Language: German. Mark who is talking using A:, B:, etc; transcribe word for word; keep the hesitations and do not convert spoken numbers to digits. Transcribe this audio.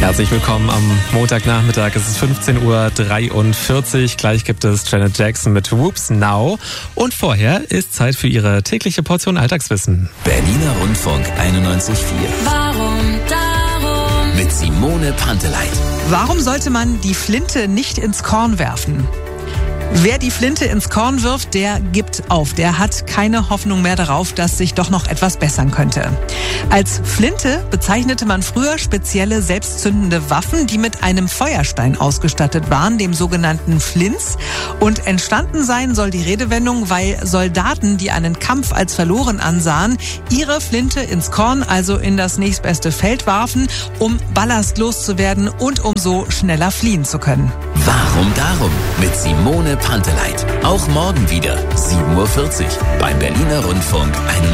A: Herzlich willkommen am Montagnachmittag. Es ist fünfzehn Uhr dreiundvierzig. Gleich gibt es Janet Jackson mit Whoops Now. Und vorher ist Zeit für Ihre tägliche Portion Alltagswissen.
B: Berliner Rundfunk einundneunzig Komma vier.
C: Warum darum?
B: Mit Simone Panteleit.
D: Warum sollte man die Flinte nicht ins Korn werfen? Wer die Flinte ins Korn wirft, der gibt auf. Der hat keine Hoffnung mehr darauf, dass sich doch noch etwas bessern könnte. Als Flinte bezeichnete man früher spezielle selbstzündende Waffen, die mit einem Feuerstein ausgestattet waren, dem sogenannten Flints. Und entstanden sein soll die Redewendung, weil Soldaten, die einen Kampf als verloren ansahen, ihre Flinte ins Korn, also in das nächstbeste Feld warfen, um ballastlos zu werden und um so schneller fliehen zu können.
B: Warum darum? Mit Simone Panteleit. Auch morgen wieder sieben Uhr vierzig beim Berliner Rundfunk einundneunzig.